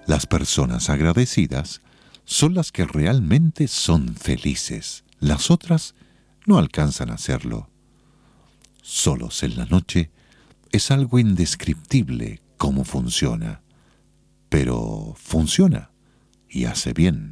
Las personas agradecidas son las que realmente son felices. Las otras no alcanzan a serlo. Solos en la noche es algo indescriptible cómo funciona, pero funciona y hace bien.